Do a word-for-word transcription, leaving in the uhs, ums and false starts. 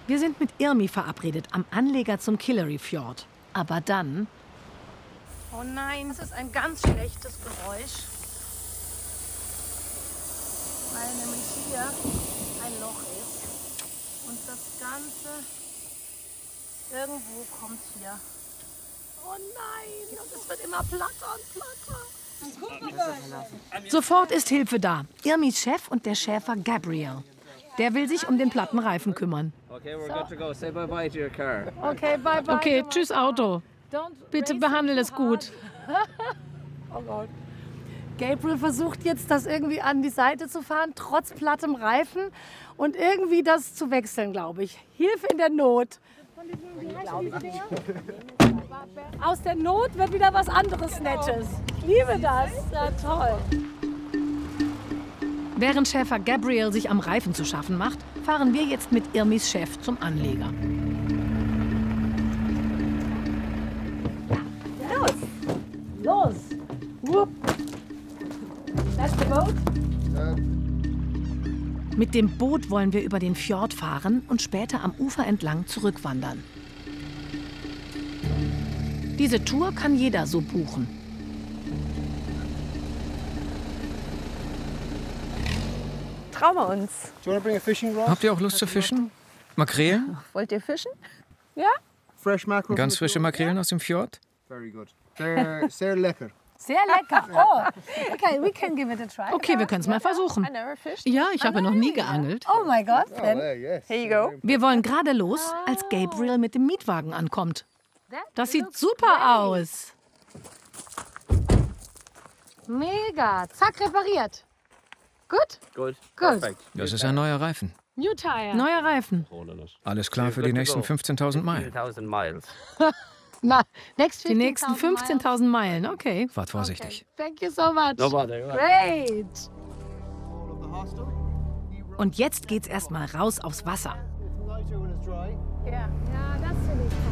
Wir sind mit Irmi verabredet am Anleger zum Killary Fjord. Aber dann... Oh nein, das ist ein ganz schlechtes Geräusch. Weil nämlich hier ein Loch ist. Und das Ganze irgendwo kommt hier. Oh nein, und es wird immer platter und platter. Sofort ist Hilfe da. Irmis Chef und der Schäfer Gabriel. Der will sich um den platten Reifen kümmern. Okay, we're good to go. Say bye bye to your car. Okay, bye bye. Okay, tschüss Auto. Bitte behandle es gut. Oh Gott. Gabriel versucht jetzt, das irgendwie an die Seite zu fahren, trotz plattem Reifen. Und irgendwie das zu wechseln, glaube ich. Hilfe in der Not. Aus der Not wird wieder was anderes Nettes. Ich liebe das. Ja, toll. Während Schäfer Gabriel sich am Reifen zu schaffen macht, fahren wir jetzt mit Irmis Chef zum Anleger. Los! Los! Whoop. That's the boat. Mit dem Boot wollen wir über den Fjord fahren und später am Ufer entlang zurückwandern. Diese Tour kann jeder so buchen. Trauen wir uns. Habt ihr auch Lust zu fischen? Makrelen? Wollt ihr fischen? Ja? Ganz frische Makrelen aus dem Fjord? Sehr, sehr lecker. Sehr lecker. Oh, okay, we can give it a try. Okay, wir können es mal versuchen. Ja, ich habe noch nie geangelt. Oh mein Gott. Oh, there, yes. Here you go. Wir wollen gerade los, als Gabriel mit dem Mietwagen ankommt. Das sieht super aus. Mega. Zack, repariert. Gut? Good. Gut. Perfect. Das ist ein neuer Reifen. New tire. Neuer Reifen. Alles klar für die nächsten fünfzehntausend Meilen. fifteen thousand miles. Na, next Die nächsten fünfzehntausend Meilen, okay. Fahrt vorsichtig. Thank you so much. No bother. Great. Und jetzt geht's erstmal raus aufs Wasser. Ja, ja, das finde ich.